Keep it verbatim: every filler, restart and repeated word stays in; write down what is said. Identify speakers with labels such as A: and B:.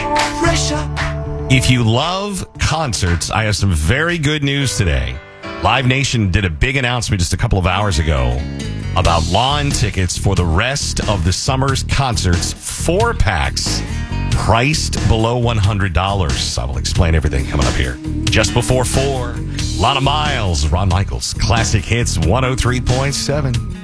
A: Pressure.
B: If you love concerts, I have some very good news today. Live Nation did a big announcement just a couple of hours ago about lawn tickets for the rest of the summer's concerts. Four packs priced below one hundred dollars. I will explain everything coming up here. Just before four, Lana Miles, Ron Michaels, Classic Hits one oh three point seven.